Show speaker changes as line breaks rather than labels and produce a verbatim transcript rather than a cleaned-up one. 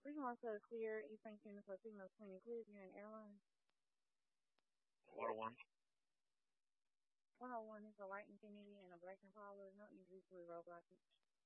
Freedom also clear Eastern Union for signals clean and clear if you're an airline.
one oh one.
one oh one is a white Infinity and a black Impala. No injuries with road blockage.